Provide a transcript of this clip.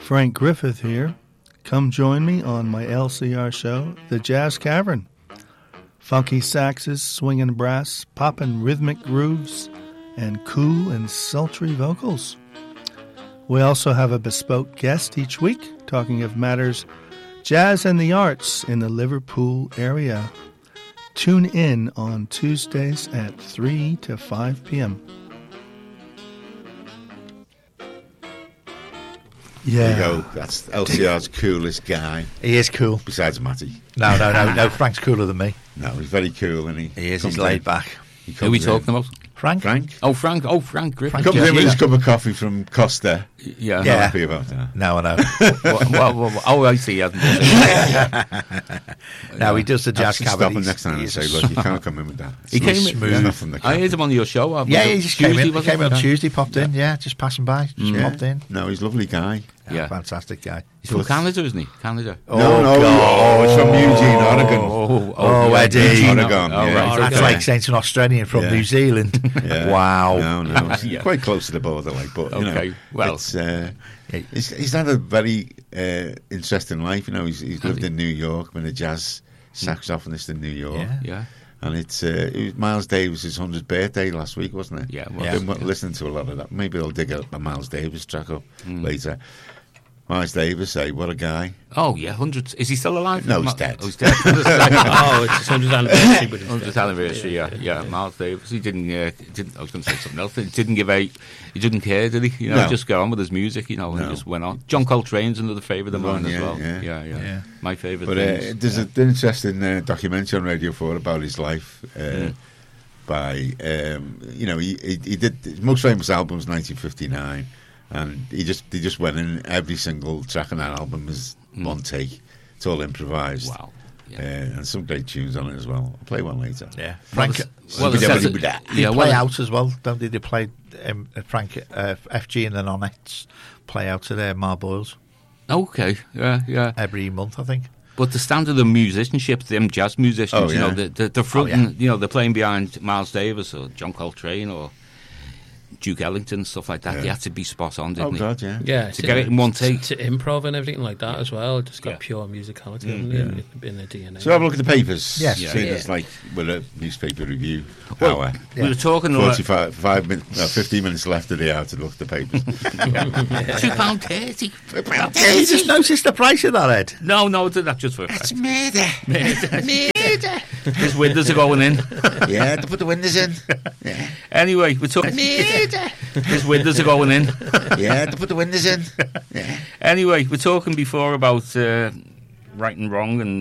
Frank Griffith here. Come join me on my LCR show, The Jazz Cavern. Funky saxes, swinging brass, poppin' rhythmic grooves, and cool and sultry vocals. We also have a bespoke guest each week talking of matters jazz and the arts in the Liverpool area. Tune in on Tuesdays at 3 to 5 p.m. There you go. That's LCR's coolest guy. He is cool. Besides Matty. No. Frank's cooler than me. No, he's very cool, isn't he? He is. He's laid back. Who are we talking about? Frank. Frank Griffin. Comes in with his cup of coffee from Costa. Yeah. I'm not happy about that. No, I know. I see. He hasn't. No, he does the Jazz Stop Cavern. him next time and say, look, you can't come in with that. He came smooth. I heard him on your show. Yeah, he just came in. He came in on it? Tuesday, popped in. Yeah, just passing by. Just popped in. No, he's a lovely guy. Yeah. Fantastic guy. He's from Canada, isn't he? Canada. No, it's from Eugene, Oregon. Oh, Eddie. Oregon. Right. That's like saying an Australian from New Zealand. Yeah. Wow. No. It's quite close to the border, but you know, well, he's had a very interesting life. You know, he's lived in New York, been a jazz saxophonist in New York. Yeah. And it was Miles Davis' 100th birthday last week, wasn't it? Yeah. I've been listening to a lot of that. Maybe I'll dig a Miles Davis track up later. Miles Davis, what a guy. Oh, yeah, hundreds. Is he still alive? No, he's dead. Oh, he's dead. It's his 100th anniversary. But 100th anniversary, yeah. Miles Davis. He didn't. I was going to say something else. He didn't give a. He didn't care, did he? You know, just go on with his music. You know, and just went on. John Coltrane's another favourite of mine as well. Yeah. My favourite. But there's an interesting documentary on Radio 4 about his life. By he did his most famous album's 1959. And he just went in. Every single track on that album is one take. It's all improvised. Wow. Yeah. And some great tunes on it as well. I'll play one later. Yeah. Frank. They play out as well, don't they? They play Frank FG and the Nonettes play out to their Marboils. Okay. Yeah. Every month, I think. But the standard of musicianship, them jazz musicians, the front, they're playing behind Miles Davis or John Coltrane or Duke Ellington, stuff like that. They had to be spot on, didn't they? God, yeah. Yeah, to get it in one take. To improv and everything like that as well. It's got pure musicality in the DNA. So have a look at the papers. Yes. It's like with a newspaper review hour. We were talking 15 minutes left of the hour to look at the papers. £2.30. You just noticed the price of that, Ed? No, that's just for a fact. It's murder. His windows are going in. Yeah, to put the windows in. Yeah. Anyway, we're talking. His windows are going in. Yeah, to put the windows in. Yeah. Anyway, we're talking before about right and wrong and